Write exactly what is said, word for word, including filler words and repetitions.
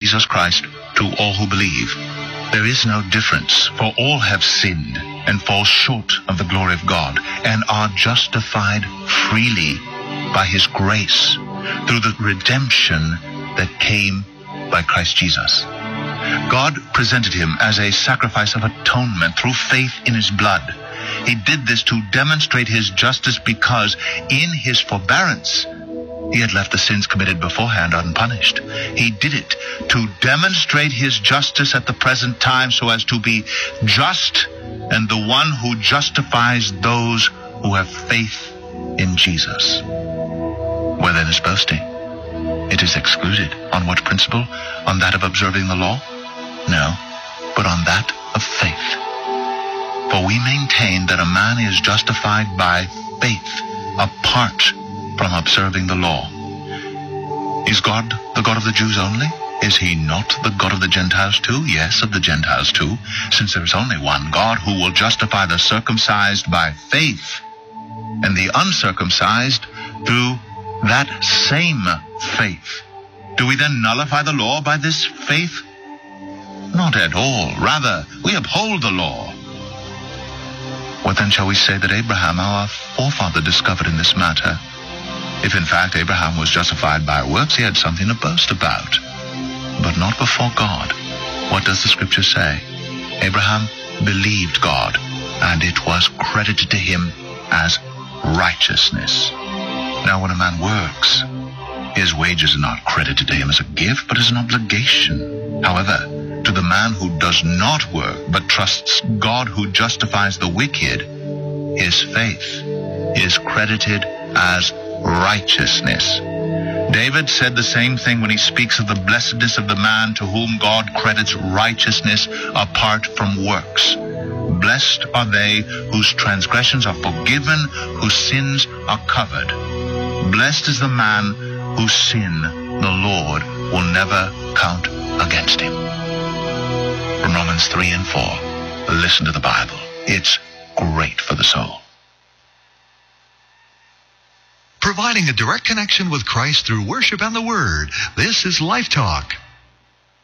Jesus Christ to all who believe. There is no difference, for all have sinned and fall short of the glory of God, and are justified freely by his grace through the redemption that came by Christ Jesus. God presented him as a sacrifice of atonement through faith in his blood. He did this to demonstrate his justice because in his forbearance he had left the sins committed beforehand unpunished. He did it to demonstrate his justice at the present time so as to be just and the one who justifies those who have faith in Jesus. Where then is boasting? It is excluded. On what principle? On that of observing the law? No, but on that of faith. For we maintain that a man is justified by faith apart from observing the law. Is God the God of the Jews only? Is he not the God of the Gentiles too? Yes, of the Gentiles too, since there is only one God who will justify the circumcised by faith and the uncircumcised through that same faith. Do we then nullify the law by this faith? Not at all. Rather, we uphold the law. What then shall we say that Abraham, our forefather, discovered in this matter? If in fact Abraham was justified by works, he had something to boast about, but not before God. What does the scripture say? Abraham believed God, and it was credited to him as righteousness. Now when a man works, his wages are not credited to him as a gift, but as an obligation. However, to the man who does not work, but trusts God who justifies the wicked, his faith is credited as righteousness. David said the same thing when he speaks of the blessedness of the man to whom God credits righteousness apart from works. Blessed are they whose transgressions are forgiven, whose sins are covered. Blessed is the man whose sin the Lord will never count against him. From Romans three and four, listen to the Bible. It's great for the soul. Providing a direct connection with Christ through worship and the Word. This is Life Talk.